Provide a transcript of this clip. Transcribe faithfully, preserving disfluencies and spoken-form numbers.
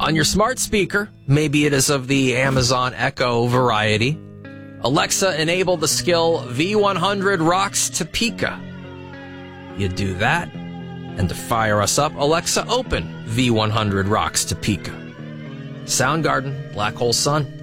On your smart speaker, maybe it is of the Amazon Echo variety, Alexa, enable the skill V one hundred rocks Topeka. You do that, and to fire us up, Alexa, open V one hundred rocks Topeka. Soundgarden, Black Hole Sun.